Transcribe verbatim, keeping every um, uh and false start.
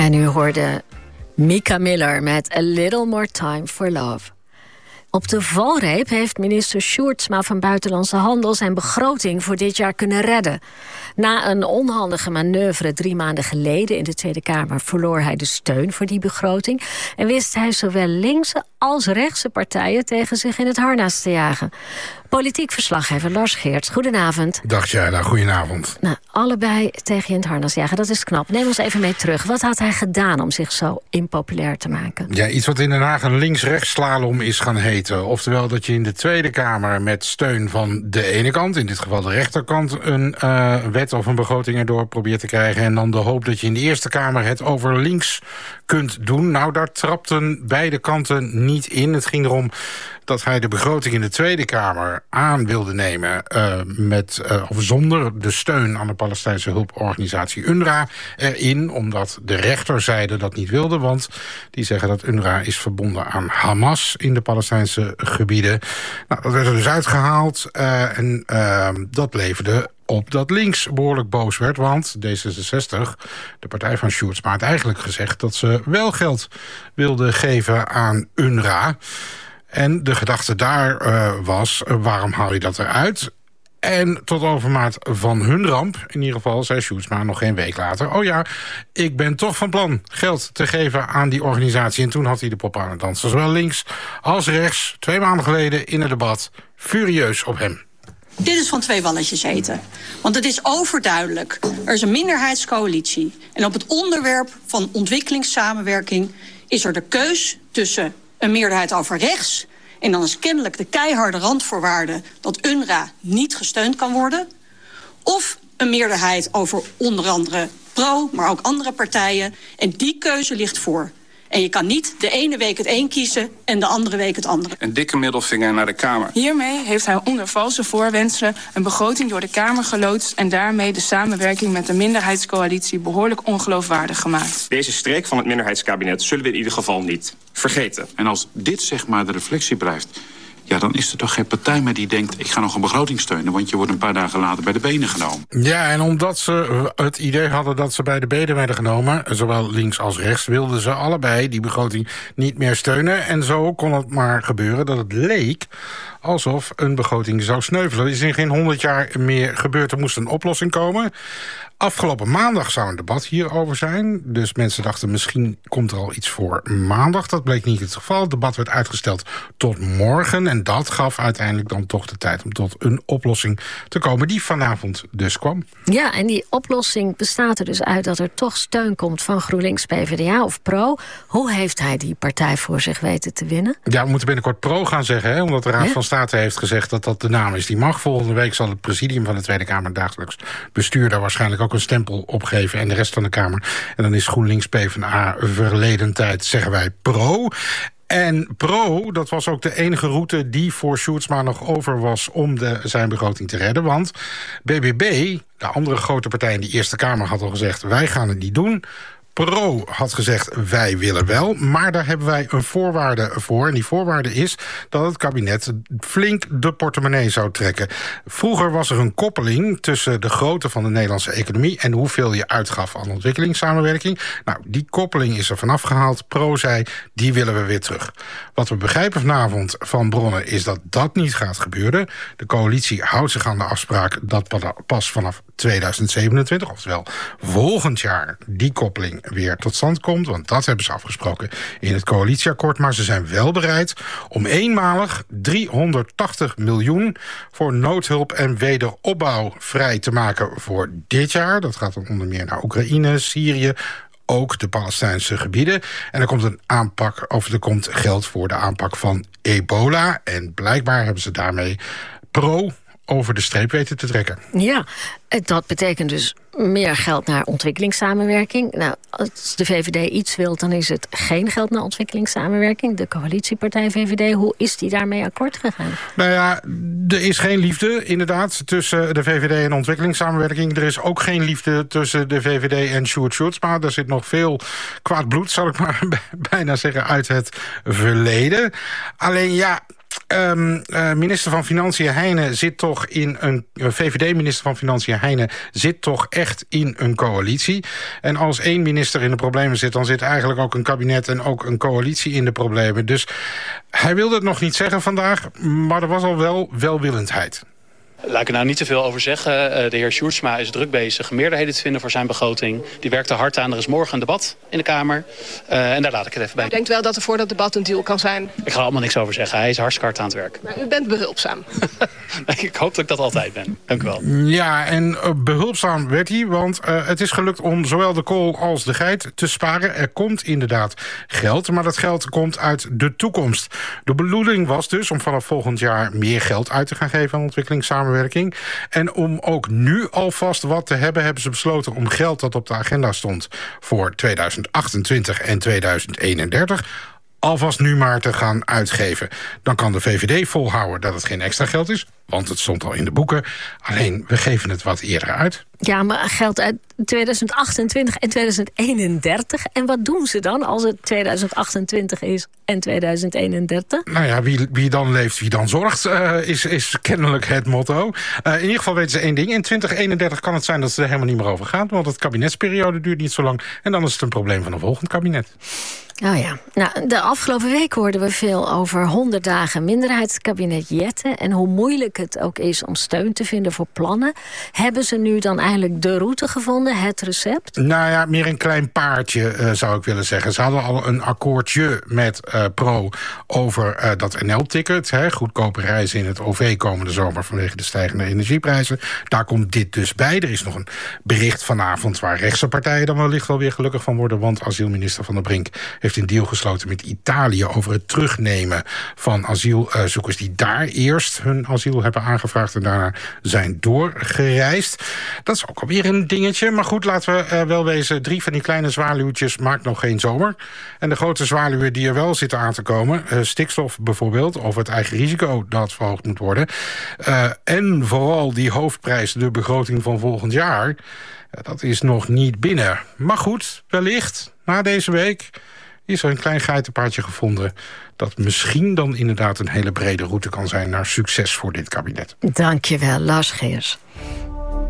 En u hoorde Mika Miller met A Little More Time for Love. Op de valreep heeft minister Sjoerdsma van Buitenlandse Handel zijn begroting voor dit jaar kunnen redden. Na een onhandige manoeuvre drie maanden geleden in de Tweede Kamer verloor hij de steun voor die begroting en wist hij zowel linkse als rechtse partijen tegen zich in het harnas te jagen. Politiek verslaggever Lars Geerts, goedenavond. Dag Jaina, goedenavond. Nou, allebei tegen je in het harnas jagen, dat is knap. Neem ons even mee terug. Wat had hij gedaan om zich zo impopulair te maken? Ja, iets wat in Den Haag een links-rechts slalom is gaan heten. Oftewel dat je in de Tweede Kamer met steun van de ene kant, in dit geval de rechterkant, een uh, wet of een begroting erdoor probeert te krijgen. En dan de hoop dat je in de Eerste Kamer het over links kunt doen. Nou, daar trapten beide kanten niet in. Het ging erom dat hij de begroting in de Tweede Kamer aan wilde nemen uh, met, uh, of zonder de steun aan de Palestijnse hulporganisatie U N R W A erin, omdat de rechterzijde dat niet wilde, want die zeggen dat U N R W A is verbonden aan Hamas in de Palestijnse gebieden. Nou, dat werd er dus uitgehaald uh, en uh, dat leverde op dat links behoorlijk boos werd, want D zesenzestig, de partij van Sjoerdsma, had eigenlijk gezegd dat ze wel geld wilde geven aan U N R W A. En de gedachte daar uh, was, uh, waarom haal je dat eruit? En tot overmaat van hun ramp, in ieder geval, zei Sjoerdsma nog geen week later, oh ja, ik ben toch van plan geld te geven aan die organisatie. En toen had hij de pop aan het dansen. Zowel links als rechts, twee maanden geleden in het debat, furieus op hem. Dit is van twee balletjes eten. Want het is overduidelijk. Er is een minderheidscoalitie. En op het onderwerp van ontwikkelingssamenwerking is er de keus tussen een meerderheid over rechts, en dan is kennelijk de keiharde randvoorwaarde dat U N R W A niet gesteund kan worden, of een meerderheid over onder andere Pro, maar ook andere partijen. En die keuze ligt voor. En je kan niet de ene week het een kiezen en de andere week het andere. Een dikke middelvinger naar de Kamer. Hiermee heeft hij onder valse voorwendselen een begroting door de Kamer geloodst en daarmee de samenwerking met de minderheidscoalitie behoorlijk ongeloofwaardig gemaakt. Deze streek van het minderheidskabinet zullen we in ieder geval niet vergeten. En als dit zeg maar de reflectie blijft, ja, dan is er toch geen partij meer die denkt, ik ga nog een begroting steunen, want je wordt een paar dagen later bij de benen genomen. Ja, en omdat ze het idee hadden dat ze bij de benen werden genomen, zowel links als rechts, wilden ze allebei die begroting niet meer steunen. En zo kon het maar gebeuren dat het leek alsof een begroting zou sneuvelen. Er is in geen honderd jaar meer gebeurd. Er moest een oplossing komen. Afgelopen maandag zou een debat hierover zijn. Dus mensen dachten, misschien komt er al iets voor maandag. Dat bleek niet het geval. Het debat werd uitgesteld tot morgen. En dat gaf uiteindelijk dan toch de tijd om tot een oplossing te komen, die vanavond dus kwam. Ja, en die oplossing bestaat er dus uit dat er toch steun komt van GroenLinks, P v d A of Pro. Hoe heeft hij die partij voor zich weten te winnen? Ja, we moeten binnenkort Pro gaan zeggen, hè, omdat de Raad ja? van State heeft gezegd dat dat de naam is die mag. Volgende week zal het presidium van de Tweede Kamer dagelijks bestuur daar waarschijnlijk ook een stempel opgeven en de rest van de Kamer. En dan is GroenLinks, P v d A verleden tijd, zeggen wij, Pro. En Pro, dat was ook de enige route die voor Sjoerdsma nog over was om de, zijn begroting te redden. Want B B B, de andere grote partij in de Eerste Kamer, had al gezegd, wij gaan het niet doen. Pro had gezegd, wij willen wel, maar daar hebben wij een voorwaarde voor. En die voorwaarde is dat het kabinet flink de portemonnee zou trekken. Vroeger was er een koppeling tussen de grootte van de Nederlandse economie en hoeveel je uitgaf aan ontwikkelingssamenwerking. Nou, die koppeling is er vanaf gehaald. Pro zei, die willen we weer terug. Wat we begrijpen vanavond van bronnen is dat dat niet gaat gebeuren. De coalitie houdt zich aan de afspraak dat pas vanaf tweeduizend zevenentwintig, oftewel volgend jaar, die koppeling weer tot stand komt. Want dat hebben ze afgesproken in het coalitieakkoord. Maar ze zijn wel bereid om eenmalig driehonderdtachtig miljoen voor noodhulp en wederopbouw vrij te maken voor dit jaar. Dat gaat dan onder meer naar Oekraïne, Syrië, ook de Palestijnse gebieden. En er komt een aanpak, of er komt geld voor de aanpak van ebola. En blijkbaar hebben ze daarmee Pro over de streep weten te trekken. Ja, dat betekent dus meer geld naar ontwikkelingssamenwerking. Nou, als de V V D iets wil, dan is het geen geld naar ontwikkelingssamenwerking. De coalitiepartij V V D, hoe is die daarmee akkoord gegaan? Nou ja, er is geen liefde, inderdaad, tussen de V V D en ontwikkelingssamenwerking. Er is ook geen liefde tussen de V V D en Sjoerd Sjoerdsma. Er zit nog veel kwaad bloed, zal ik maar bijna zeggen, uit het verleden. Alleen ja, Um, uh, minister van Financiën Heijnen zit toch in een... Uh, V V D-minister van Financiën Heijnen zit toch echt in een coalitie. En als één minister in de problemen zit, dan zit eigenlijk ook een kabinet en ook een coalitie in de problemen. Dus hij wilde het nog niet zeggen vandaag, maar er was al wel welwillendheid. Laat ik er nou niet te veel over zeggen. De heer Sjoerdsma is druk bezig meerderheden te vinden voor zijn begroting. Die werkt er hard aan. Er is morgen een debat in de Kamer. Uh, en daar laat ik het even bij. U denkt wel dat er voor dat debat een deal kan zijn? Ik ga er allemaal niks over zeggen. Hij is hartstikke hard aan het werk. Maar u bent behulpzaam. Ik hoop dat ik dat altijd ben. Dank u wel. Ja, en uh, behulpzaam werd hij. Want uh, het is gelukt om zowel de kool als de geit te sparen. Er komt inderdaad geld. Maar dat geld komt uit de toekomst. De bedoeling was dus om vanaf volgend jaar meer geld uit te gaan geven aan ontwikkelingssamenwerking. En om ook nu alvast wat te hebben, hebben ze besloten om geld dat op de agenda stond voor tweeduizend achtentwintig en tweeduizend eenendertig... alvast nu maar te gaan uitgeven. Dan kan de V V D volhouden dat het geen extra geld is, want het stond al in de boeken. Alleen, we geven het wat eerder uit. Ja, maar geld uit tweeduizend achtentwintig en tweeduizend eenendertig. En wat doen ze dan als het tweeduizend achtentwintig is en tweeduizend eenendertig? Nou ja, wie, wie dan leeft, wie dan zorgt, uh, is, is kennelijk het motto. Uh, in ieder geval weten ze één ding. In twintig eenendertig kan het zijn dat ze er helemaal niet meer over gaan, want het kabinetsperiode duurt niet zo lang. En dan is het een probleem van een volgend kabinet. Oh ja, nou, de afgelopen week hoorden we veel over honderd dagen minderheidskabinet Jette en hoe moeilijk het ook is om steun te vinden voor plannen. Hebben ze nu dan eigenlijk de route gevonden, het recept? Nou ja, meer een klein paardje uh, zou ik willen zeggen. Ze hadden al een akkoordje met uh, Pro over uh, dat N L-ticket. Goedkope reizen in het O V komende zomer vanwege de stijgende energieprijzen. Daar komt dit dus bij. Er is nog een bericht vanavond waar rechtse partijen dan wellicht wel weer gelukkig van worden, want asielminister Van der Brink heeft een deal gesloten met Italië over het terugnemen van asielzoekers die daar eerst hun asiel hebben aangevraagd en daarna zijn doorgereisd. Dat is ook alweer een dingetje. Maar goed, laten we uh, wel wezen, drie van die kleine zwaluwtjes maakt nog geen zomer. En de grote zwaluwen die er wel zitten aan te komen, uh, stikstof bijvoorbeeld, of het eigen risico dat verhoogd moet worden. Uh, en vooral die hoofdprijs, de begroting van volgend jaar, uh, dat is nog niet binnen. Maar goed, wellicht, na deze week is er een klein geitenpaardje gevonden dat misschien dan inderdaad een hele brede route kan zijn naar succes voor dit kabinet. Dank je wel, Lars Geers.